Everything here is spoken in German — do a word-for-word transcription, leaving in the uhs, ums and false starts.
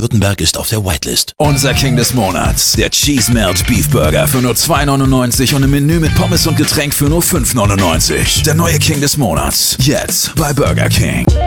Baden-Württemberg ist auf der Whitelist. Unser King des Monats, der Cheese Melt Beef Burger für nur zwei neunundneunzig und im Menü mit Pommes und Getränk für nur fünf neunundneunzig. Der neue King des Monats, jetzt bei Burger King.